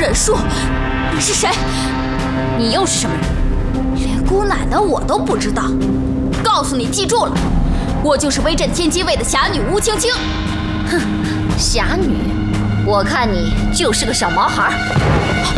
忍术，你是谁？ 你又是什么人？ 连姑奶奶我都不知道。告诉你，记住了，我就是威震天机卫的侠女吴青青。 哼，侠女，我看你就是个小毛孩。